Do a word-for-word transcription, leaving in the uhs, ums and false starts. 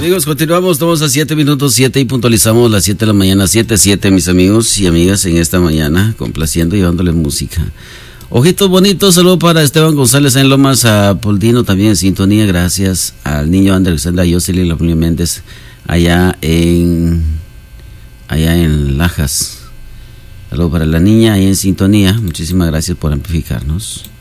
Amigos, continuamos, estamos a siete minutos siete y puntualizamos las siete de la mañana, siete siete, mis amigos y amigas, en esta mañana, complaciendo y llevándole música. Ojitos bonitos, saludo para Esteban González en Lomas, a Poldino también en sintonía, gracias al niño Alexandra Yoselin y la familia Méndez allá en allá en Lajas. Saludo para la niña ahí en sintonía, muchísimas gracias por amplificarnos.